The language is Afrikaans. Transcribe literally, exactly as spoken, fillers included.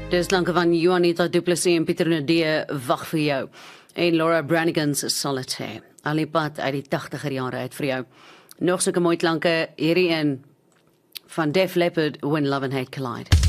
Dis klanke van Juanita Du Plessis en Pieter Nadee wag vir jou. En Laura Branigan's Solitaire. Al die pad uit die tachtiger jare uit vir jou. Nog sulke mooi klanke hierdie een van Def Leppard, When Love and Hate Collide.